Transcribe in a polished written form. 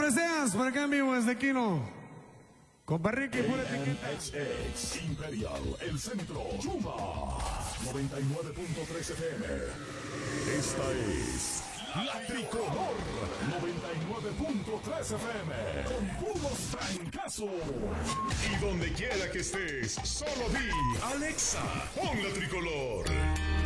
deseas por acá en vivo desde Kino. Con Barrique y pura etiqueta. XX Imperial, el centro, Chuma, 99.3 FM. Esta es La Tricolor, 99.3 FM. Con puros francazos. Y donde quiera que estés, solo di Alexa, pon La Tricolor.